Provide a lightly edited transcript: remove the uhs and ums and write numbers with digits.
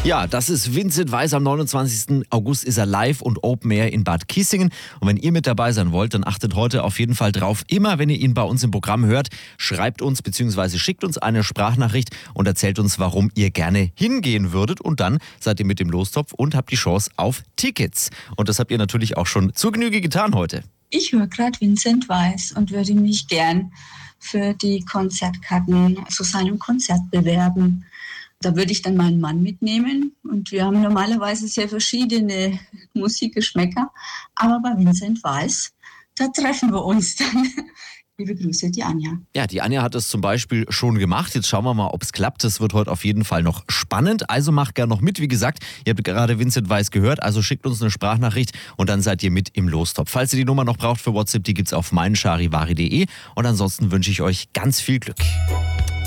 Ja, das ist Vincent Weiss. Am 29. August ist er live und Open Air in Bad Kissingen. Und wenn ihr mit dabei sein wollt, dann achtet heute auf jeden Fall drauf. Immer wenn ihr ihn bei uns im Programm hört, schreibt uns bzw. schickt uns eine Sprachnachricht und erzählt uns, warum ihr gerne hingehen würdet. Und dann seid ihr mit dem Lostopf und habt die Chance auf Tickets. Und das habt ihr natürlich auch schon zur Genüge getan heute. Ich höre gerade Vincent Weiss und würde mich gern für die Konzertkarten zu seinem Konzert bewerben. Da würde ich dann meinen Mann mitnehmen und wir haben normalerweise sehr verschiedene Musikgeschmäcker, aber bei Vincent Weiss, da treffen wir uns dann. Liebe Grüße, die Anja. Ja, die Anja hat es zum Beispiel schon gemacht. Jetzt schauen wir mal, ob es klappt. Das wird heute auf jeden Fall noch spannend. Also macht gerne noch mit. Wie gesagt, ihr habt gerade Vincent Weiss gehört. Also schickt uns eine Sprachnachricht und dann seid ihr mit im Lostopf. Falls ihr die Nummer noch braucht für WhatsApp, die gibt's auf meincharivari.de. Und ansonsten wünsche ich euch ganz viel Glück.